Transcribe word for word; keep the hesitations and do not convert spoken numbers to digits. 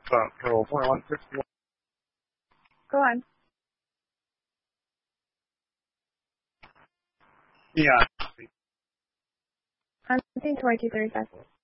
Control point one six one. Go on. Yeah. Hunting toward two thirty-five.